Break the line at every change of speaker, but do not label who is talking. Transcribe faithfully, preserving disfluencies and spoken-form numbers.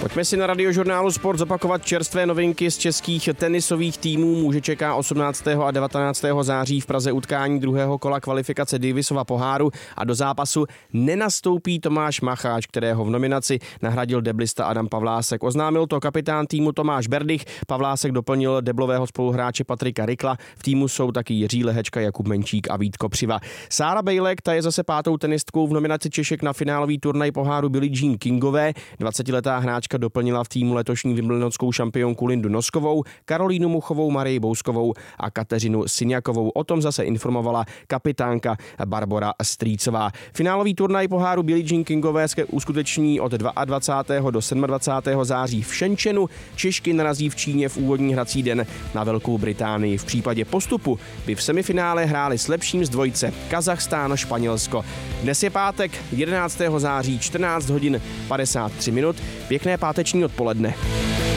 Pojďme si na Radiožurnálu Sport zopakovat čerstvé novinky z českých tenisových týmů. Může čeká osmnáctého a devatenáctého září v Praze utkání druhého kola kvalifikace Davisova poháru a do zápasu nenastoupí Tomáš Macháč, kterého v nominaci nahradil deblista Adam Pavlásek. Oznámil to kapitán týmu Tomáš Berdych. Pavlásek doplnil deblového spoluhráče Patrika Rikla. V týmu jsou taky Jiří Lehečka, Jakub Menčík a Vít Kopřiva. Sára Bejlek, ta je zase pátou tenistkou v nominaci Češek na finálový turnaj poháru Billie Jean Kingové. dvacetiletá hráčka doplnila v týmu letošní wimbledonskou šampionku Lindu Noskovou, Karolínu Muchovou, Marii Bouskovou a Kateřinu Syňakovou. O tom zase informovala kapitánka Barbora Strýcová. Finálový turnaj poháru Billie Jean Kingové se uskuteční od dvacátého druhého do dvacátého sedmého září v Shenzhenu. Češky narazí v Číně v úvodní hrací den na Velkou Británii. V případě postupu by v semifinále hráli s lepším z dvojice Kazachstán, Španělsko. Dnes je pátek, jedenáctého září, čtrnáct hodin padesát tři minut. Pěkné páteční odpoledne.